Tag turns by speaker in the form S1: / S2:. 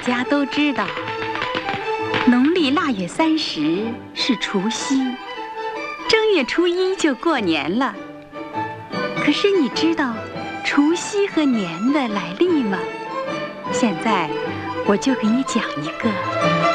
S1: 家都知道，农历腊月30是除夕，正月初1就过年了。可是你知道除夕和年的来历吗？现在我就给你讲一个。